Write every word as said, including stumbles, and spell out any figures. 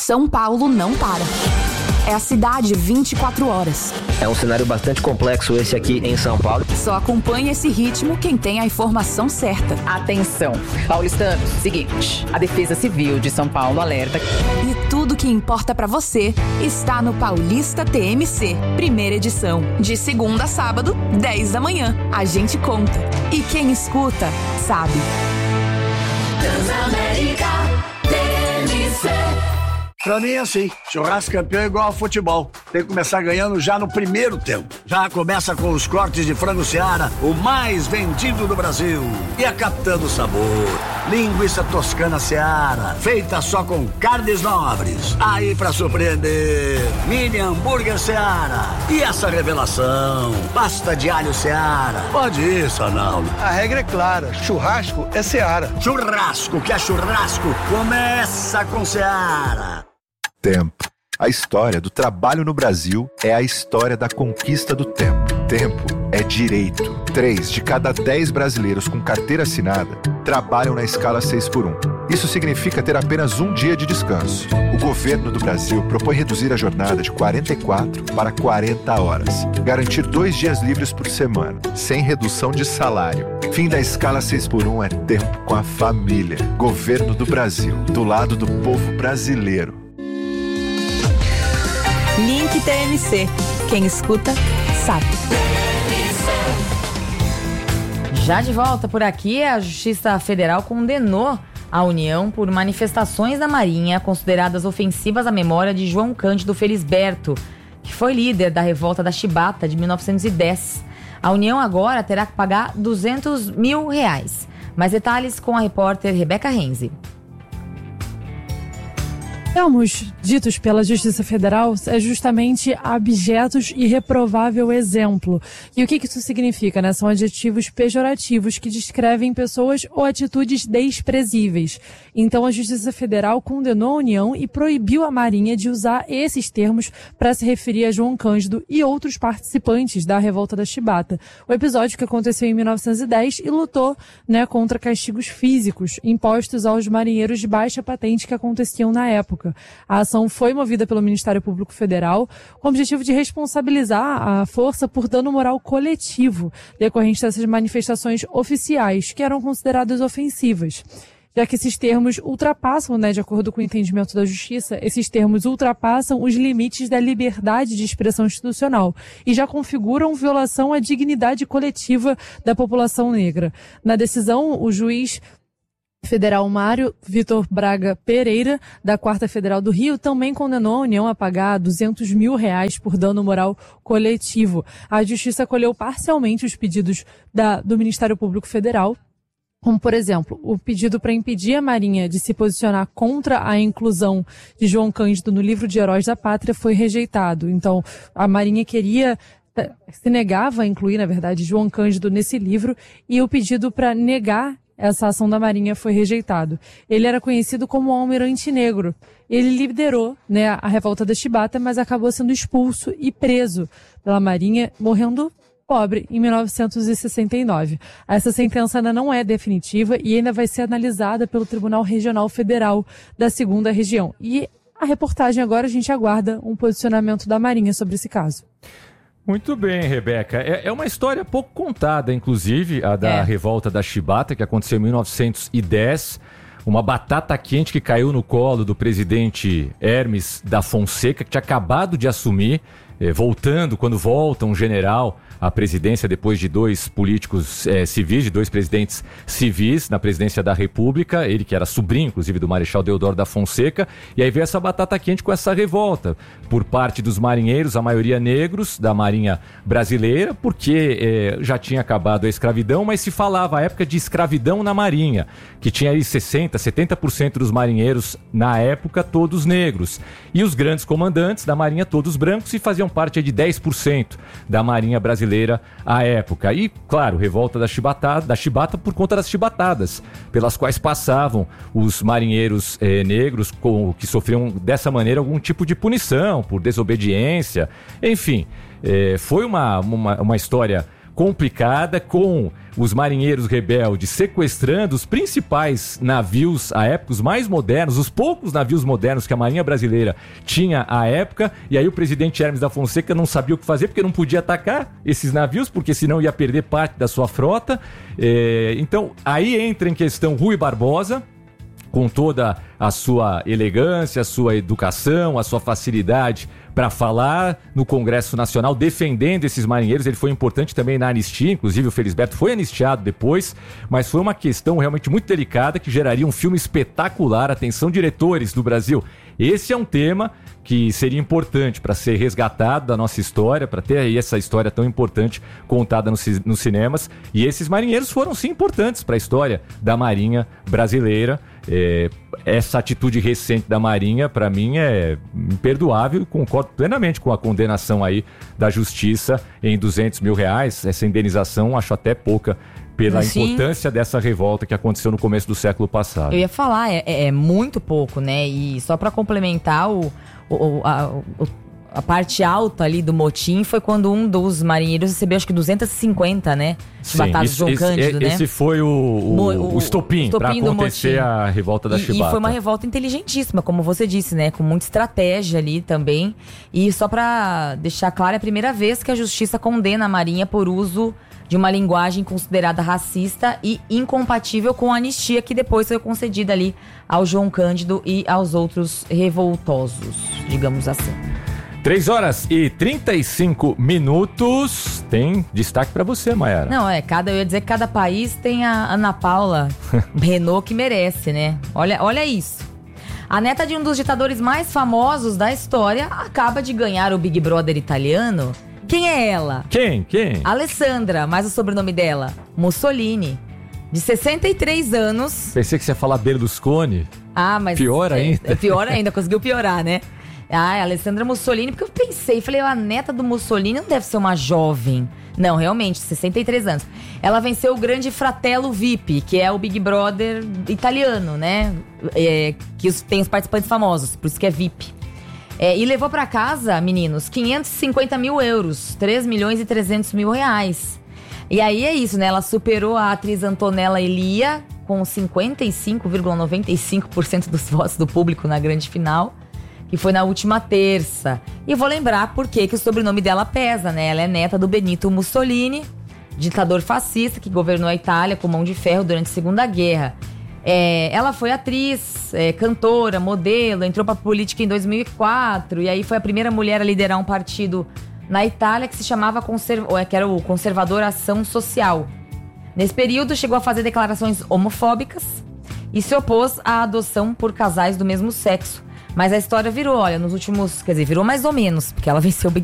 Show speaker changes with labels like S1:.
S1: São Paulo não para. É a cidade vinte e quatro horas.
S2: É um cenário bastante complexo esse aqui em São Paulo.
S1: Só acompanha esse ritmo quem tem a informação certa.
S3: Atenção, paulistanos, seguinte, a Defesa Civil de São Paulo alerta.
S1: E tudo que importa pra você está no Paulista T M C, primeira edição. De segunda a sábado, dez da manhã. A gente conta. E quem escuta, sabe.
S4: Transamérica T M C.
S5: Pra mim é assim, churrasco campeão é igual ao futebol. Tem que começar ganhando já no primeiro tempo. Já começa com os cortes de frango Seara, o mais vendido do Brasil. E a Capitã do Sabor, linguiça toscana Seara, feita só com carnes nobres. Aí pra surpreender, mini hambúrguer Seara. E essa revelação, pasta de alho Seara. Pode ir, Sanaldo.
S6: A regra é clara, churrasco é Seara.
S5: Churrasco que é churrasco, começa com Seara.
S7: Tempo. A história do trabalho no Brasil é a história da conquista do tempo. Tempo é direito. Três de cada dez brasileiros com carteira assinada trabalham na escala seis por um. Isso significa ter apenas um dia de descanso. O governo do Brasil propõe reduzir a jornada de quarenta e quatro para quarenta horas. Garantir dois dias livres por semana, sem redução de salário. Fim da escala seis por um é tempo com a família. Governo do Brasil, do lado do povo brasileiro.
S1: Link T M C. Quem escuta, sabe.
S8: Já de volta por aqui, a Justiça Federal condenou a União por manifestações da Marinha consideradas ofensivas à memória de João Cândido Felisberto, que foi líder da revolta da Chibata de mil novecentos e dez. A União agora terá que pagar duzentos mil reais. Mais detalhes com a repórter Rebeca Renzi.
S9: Termos ditos pela Justiça Federal é justamente abjetos e reprovável exemplo. E o que isso significa, né? São adjetivos pejorativos que descrevem pessoas ou atitudes desprezíveis. Então a Justiça Federal condenou a União e proibiu a Marinha de usar esses termos para se referir a João Cândido e outros participantes da Revolta da Chibata. O episódio que aconteceu em mil novecentos e dez e lutou, né, contra castigos físicos impostos aos marinheiros de baixa patente que aconteciam na época. A ação foi movida pelo Ministério Público Federal com o objetivo de responsabilizar a força por dano moral coletivo decorrente dessas manifestações oficiais que eram consideradas ofensivas. Já que esses termos ultrapassam, né, de acordo com o entendimento da Justiça, esses termos ultrapassam os limites da liberdade de expressão institucional e já configuram violação à dignidade coletiva da população negra. Na decisão, o juiz federal Mário Vitor Braga Pereira, da Quarta Federal do Rio, também condenou a União a pagar duzentos mil reais por dano moral coletivo. A Justiça acolheu parcialmente os pedidos da, do Ministério Público Federal, como, por exemplo, o pedido para impedir a Marinha de se posicionar contra a inclusão de João Cândido no livro de Heróis da Pátria foi rejeitado. Então, a Marinha queria, se negava a incluir, na verdade, João Cândido nesse livro, e o pedido para negar essa ação da Marinha foi rejeitado. Ele era conhecido como Almirante Negro. Ele liderou, né, a revolta da Chibata, mas acabou sendo expulso e preso pela Marinha, morrendo pobre em mil novecentos e sessenta e nove. Essa sentença ainda não é definitiva e ainda vai ser analisada pelo Tribunal Regional Federal da Segunda Região. E a reportagem agora, a gente aguarda um posicionamento da Marinha sobre esse caso.
S10: Muito bem, Rebeca. É, é uma história pouco contada, inclusive, a da é. Revolta da Chibata, que aconteceu em mil novecentos e dez. Uma batata quente que caiu no colo do presidente Hermes da Fonseca, que tinha acabado de assumir, eh, voltando, quando volta um general à presidência depois de dois políticos eh, civis, de dois presidentes civis na presidência da República, ele que era sobrinho, inclusive, do Marechal Deodoro da Fonseca, e aí veio essa batata quente com essa revolta por parte dos marinheiros, a maioria negros da Marinha Brasileira, porque eh, já tinha acabado a escravidão, mas se falava à época de escravidão na Marinha, que tinha aí sessenta, setenta por cento dos marinheiros na época, todos negros, e os grandes comandantes da Marinha, todos brancos, e faziam parte de dez por cento da Marinha Brasileira à época. E, claro, revolta da Chibata, da Chibata por conta das chibatadas, pelas quais passavam os marinheiros eh, negros com, que sofriam dessa maneira algum tipo de punição, por desobediência, enfim. Eh, foi uma, uma, uma história complicada, com os marinheiros rebeldes sequestrando os principais navios à época, os mais modernos, os poucos navios modernos que a Marinha Brasileira tinha à época, e aí o presidente Hermes da Fonseca não sabia o que fazer, porque não podia atacar esses navios, porque senão ia perder parte da sua frota. É, então, aí entra em questão Rui Barbosa, com toda a sua elegância, a sua educação, a sua facilidade para falar no Congresso Nacional, defendendo esses marinheiros. Ele foi importante também na anistia, inclusive o Felisberto foi anistiado depois, mas foi uma questão realmente muito delicada que geraria um filme espetacular. Atenção, diretores do Brasil, esse é um tema que seria importante para ser resgatado da nossa história, para ter aí essa história tão importante contada nos, nos cinemas. E esses marinheiros foram sim importantes para a história da Marinha Brasileira. É, essa atitude recente da Marinha, para mim, é imperdoável e concordo plenamente com a condenação aí da Justiça em duzentos mil reais. Essa indenização acho até pouca pela Sim. importância dessa revolta que aconteceu no começo do século passado.
S8: Eu ia falar, é, é muito pouco, né? E só para complementar, o, o, a, o, a parte alta ali do motim foi quando um dos marinheiros recebeu acho que duzentos e cinquenta, né? Chibatadas do João Cândido,
S10: esse,
S8: né?
S10: Esse foi o, o, o, o estopim, estopim para acontecer a revolta da
S8: e,
S10: chibata.
S8: E foi uma revolta inteligentíssima, como você disse, né? Com muita estratégia ali também. E só para deixar claro, é a primeira vez que a justiça condena a Marinha por uso de uma linguagem considerada racista e incompatível com a anistia que depois foi concedida ali ao João Cândido e aos outros revoltosos, digamos assim.
S10: três horas e trinta e cinco minutos. Tem destaque pra você, Mayara.
S8: Não, é, cada, eu ia dizer que cada país tem a Ana Paula Renault que merece, né? Olha, olha isso. A neta de um dos ditadores mais famosos da história acaba de ganhar o Big Brother italiano. Quem é ela?
S10: Quem? Quem?
S8: Alessandra, mas o sobrenome dela? Mussolini. De sessenta e três anos.
S10: Pensei que você ia falar Berlusconi.
S8: Ah, mas...
S10: Pior ainda.
S8: É, pior ainda, conseguiu piorar, né? Ah, Alessandra Mussolini, porque eu pensei, falei, a neta do Mussolini não deve ser uma jovem. Não, realmente, sessenta e três anos. Ela venceu o grande Fratello V I P, que é o Big Brother italiano, né? É, que tem os participantes famosos, por isso que é V I P. É, e levou pra casa, meninos, quinhentos e cinquenta mil euros, três milhões e trezentos mil reais. E aí é isso, né? Ela superou a atriz Antonella Elia com cinquenta e cinco vírgula noventa e cinco por cento dos votos do público na grande final, que foi na última terça. E vou lembrar por que que o sobrenome dela pesa, né? Ela é neta do Benito Mussolini, ditador fascista que governou a Itália com mão de ferro durante a Segunda Guerra. É, ela foi atriz, é, cantora, modelo, entrou pra política em dois mil e quatro e aí foi a primeira mulher a liderar um partido na Itália que se chamava conserv... que era o Conservador Ação Social. Nesse período chegou a fazer declarações homofóbicas e se opôs à adoção por casais do mesmo sexo. Mas a história virou, olha, nos últimos... Quer dizer, virou mais ou menos, porque ela venceu o Big